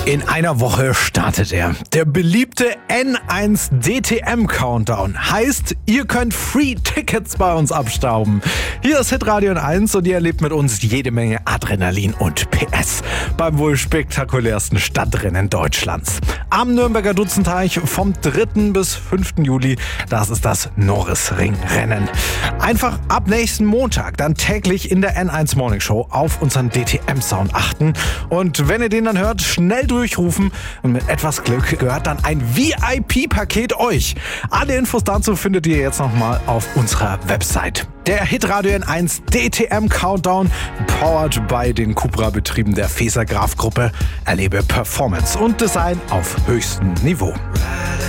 In einer Woche startet er. Der beliebte N1 DTM Countdown. Heißt, ihr könnt Free Tickets bei uns abstauben. Hier ist Hitradio N1 und ihr erlebt mit uns jede Menge Adrenalin und PS beim wohl spektakulärsten Stadtrennen Deutschlands. Am Nürnberger Dutzenteich vom 3. bis 5. Juli, das ist das Norrisring-Rennen. Einfach ab nächsten Montag dann täglich in der N1 Morning Show auf unseren DTM-Sound achten. Und wenn ihr den dann hört, schnell durchrufen und mit etwas Glück gehört dann ein VIP-Paket euch. Alle Infos dazu findet ihr jetzt nochmal auf unserer Website. Der Hitradio N1 DTM Countdown, powered by den Cupra-Betrieben der Feser Graf Gruppe. Erlebe Performance und Design auf höchstem Niveau.